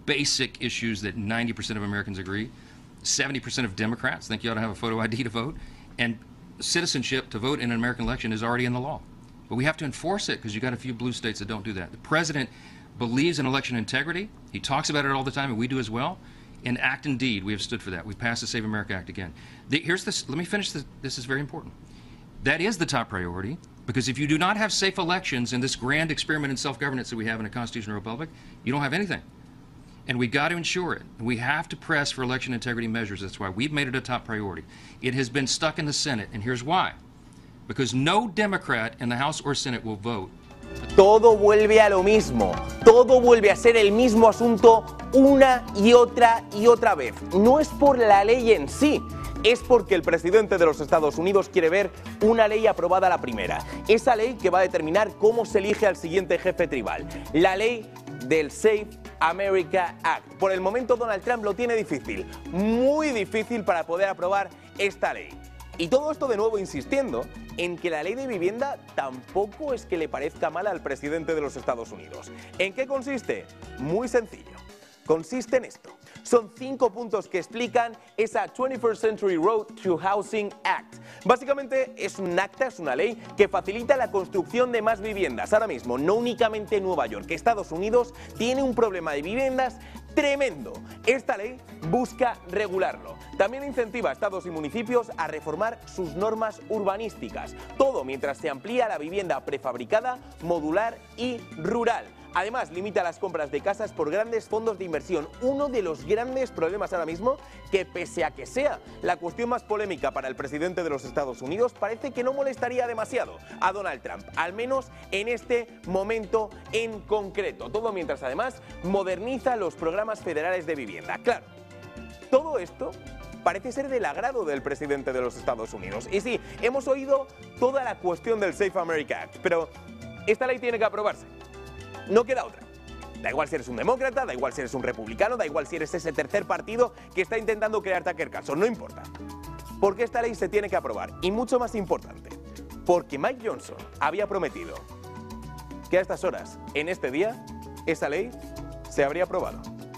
basic issues that 90% of Americans agree. 70% of Democrats think you ought to have a photo ID to vote. And citizenship to vote in an American election is already in the law. But we have to enforce it because you've got a few blue states that don't do that. The president believes in election integrity. He talks about it all the time, and we do as well. In act and deed, we have stood for that. We passed the Save America Act again. Here's this. Let me finish this. This is very important. That is the top priority, because if you do not have safe elections in this grand experiment in self-governance that we have in a constitutional republic, you don't have anything. And we've got to ensure it. We have to press for election integrity measures. That's why we've made it a top priority. It has been stuck in the Senate, and here's why. Because no Democrat in the House or Senate will vote. Todo vuelve a lo mismo. Todo vuelve a ser el mismo asunto una y otra vez. No es por la ley en sí. Es porque el presidente de los Estados Unidos quiere ver una ley aprobada a la primera. Esa ley que va a determinar cómo se elige al siguiente jefe tribal. La ley del Save America Act. Por el momento Donald Trump lo tiene difícil, muy difícil para poder aprobar esta ley. Y todo esto de nuevo insistiendo en que la ley de vivienda tampoco es que le parezca mala al presidente de los Estados Unidos. ¿En qué consiste? Muy sencillo. Consiste en esto. Son 5 puntos que explican esa 21st Century Road to Housing Act. Básicamente es un acta, es una ley que facilita la construcción de más viviendas. Ahora mismo, no únicamente en Nueva York, Estados Unidos tiene un problema de viviendas tremendo. Esta ley busca regularlo. También incentiva a estados y municipios a reformar sus normas urbanísticas. Todo mientras se amplía la vivienda prefabricada, modular y rural. Además, limita las compras de casas por grandes fondos de inversión. Uno de los grandes problemas ahora mismo, que pese a que sea la cuestión más polémica para el presidente de los Estados Unidos, parece que no molestaría demasiado a Donald Trump, al menos en este momento en concreto. Todo mientras además moderniza los programas federales de vivienda. Claro, todo esto parece ser del agrado del presidente de los Estados Unidos. Y sí, hemos oído toda la cuestión del Save America Act, pero esta ley tiene que aprobarse. No queda otra. Da igual si eres un demócrata, da igual si eres un republicano, da igual si eres ese tercer partido que está intentando crear Tucker Carlson, no importa. Porque esta ley se tiene que aprobar. Y mucho más importante, porque Mike Johnson había prometido que a estas horas, en este día, esa ley se habría aprobado.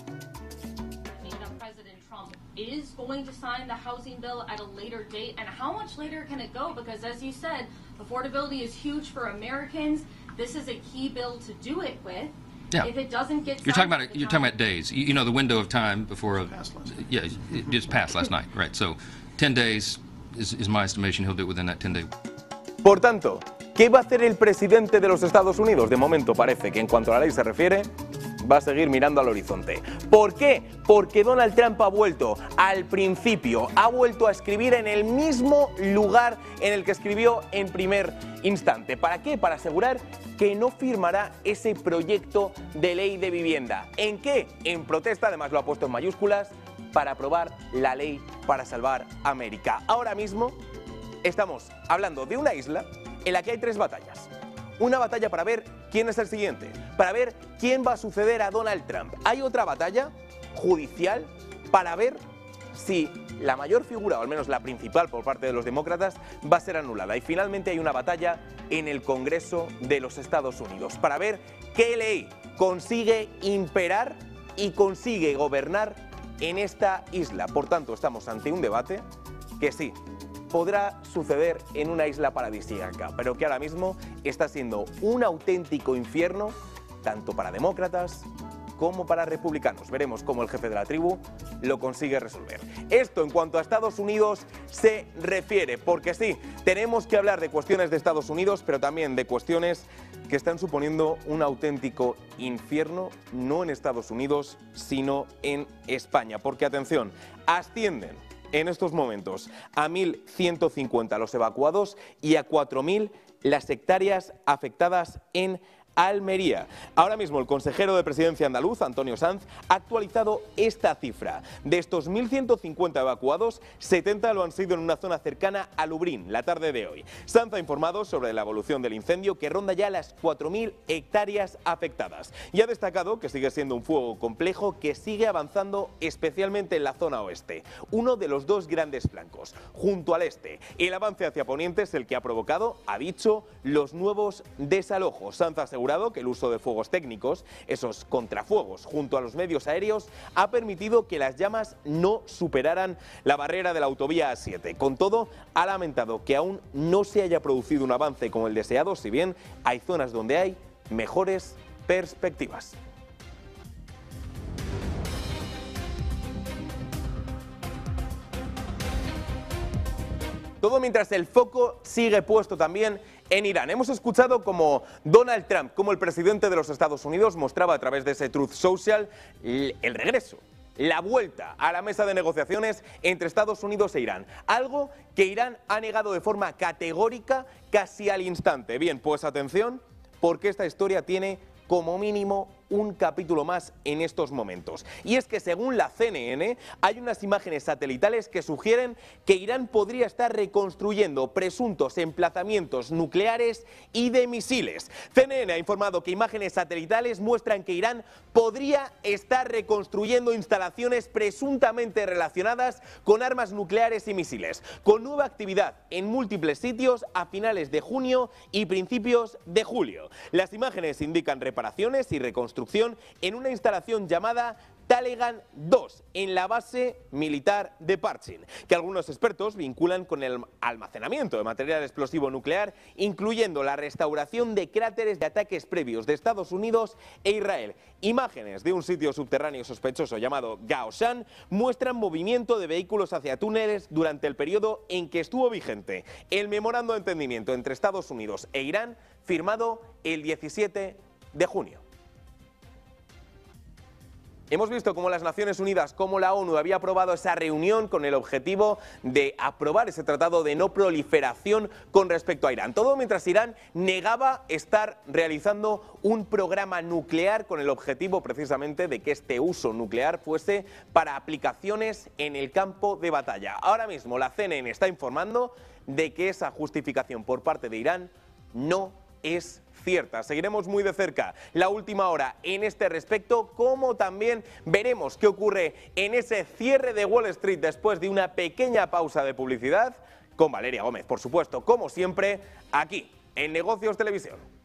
Is going to sign the housing bill at a later date, and how much later can it go? Because as you said, affordability is huge for Americans. This is a key bill to do it with. Yeah. If it doesn't get you're talking about days. You know, the window of time before it just passed last night, right? So 10 days is my estimation. He'll do it within that 10-day. Por tanto, ¿qué va a hacer el presidente de los Estados Unidos? De momento parece que en cuanto a la ley se refiere, va a seguir mirando al horizonte. ¿Por qué? Porque Donald Trump ha vuelto al principio, ha vuelto a escribir en el mismo lugar en el que escribió en primer instante. ¿Para qué? Para asegurar que no firmará ese proyecto de ley de vivienda. ¿En qué? En protesta, además lo ha puesto en mayúsculas, para aprobar la ley para salvar América. Ahora mismo estamos hablando de una isla en la que hay 3 batallas. Una batalla para ver quién es el siguiente, para ver quién va a suceder a Donald Trump. Hay otra batalla judicial para ver si la mayor figura, o al menos la principal por parte de los demócratas, va a ser anulada. Y finalmente hay una batalla en el Congreso de los Estados Unidos para ver qué ley consigue imperar y consigue gobernar en esta isla. Por tanto, estamos ante un debate que sí, podrá suceder en una isla paradisíaca, pero que ahora mismo está siendo un auténtico infierno, tanto para demócratas como para republicanos. Veremos cómo el jefe de la tribu lo consigue resolver. Esto en cuanto a Estados Unidos se refiere, porque sí, tenemos que hablar de cuestiones de Estados Unidos, pero también de cuestiones que están suponiendo un auténtico infierno, no en Estados Unidos, sino en España. Porque, atención, ascienden en estos momentos a 1.150 los evacuados y a 4.000 las hectáreas afectadas en Almería. Ahora mismo el consejero de Presidencia andaluz, Antonio Sanz, ha actualizado esta cifra. De estos 1.150 evacuados, 70 lo han sido en una zona cercana a Lublin, la tarde de hoy. Sanz ha informado sobre la evolución del incendio, que ronda ya las 4.000 hectáreas afectadas. Y ha destacado que sigue siendo un fuego complejo que sigue avanzando especialmente en la zona oeste, uno de los 2 grandes flancos. Junto al este, el avance hacia poniente es el que ha provocado, ha dicho, los nuevos desalojos. Sanz asegura asegurado que el uso de fuegos técnicos, esos contrafuegos junto a los medios aéreos, ha permitido que las llamas no superaran la barrera de la autovía A7. Con todo, ha lamentado que aún no se haya producido un avance como el deseado, si bien hay zonas donde hay mejores perspectivas. Todo mientras el foco sigue puesto también en Irán. Hemos escuchado como Donald Trump, como el presidente de los Estados Unidos, mostraba a través de ese Truth Social el regreso, la vuelta a la mesa de negociaciones entre Estados Unidos e Irán. Algo que Irán ha negado de forma categórica casi al instante. Bien, pues atención, porque esta historia tiene como mínimo un capítulo más en estos momentos. Y es que según la CNN hay unas imágenes satelitales que sugieren que Irán podría estar reconstruyendo presuntos emplazamientos nucleares y de misiles. CNN ha informado que imágenes satelitales muestran que Irán podría estar reconstruyendo instalaciones presuntamente relacionadas con armas nucleares y misiles, con nueva actividad en múltiples sitios a finales de junio y principios de julio. Las imágenes indican reparaciones y reconstrucción en una instalación llamada Talegan 2 en la base militar de Parchin, que algunos expertos vinculan con el almacenamiento de material explosivo nuclear, incluyendo la restauración de cráteres de ataques previos de Estados Unidos e Israel. Imágenes de un sitio subterráneo sospechoso llamado Gaoshan muestran movimiento de vehículos hacia túneles durante el periodo en que estuvo vigente el memorando de entendimiento entre Estados Unidos e Irán, firmado el 17 de junio. Hemos visto cómo las Naciones Unidas, como la ONU, había aprobado esa reunión con el objetivo de aprobar ese tratado de no proliferación con respecto a Irán. Todo mientras Irán negaba estar realizando un programa nuclear con el objetivo precisamente de que este uso nuclear fuese para aplicaciones en el campo de batalla. Ahora mismo la CNN está informando de que esa justificación por parte de Irán no es cierta. Seguiremos muy de cerca la última hora en este respecto, como también veremos qué ocurre en ese cierre de Wall Street después de una pequeña pausa de publicidad con Valeria Gómez, por supuesto, como siempre, aquí en Negocios Televisión.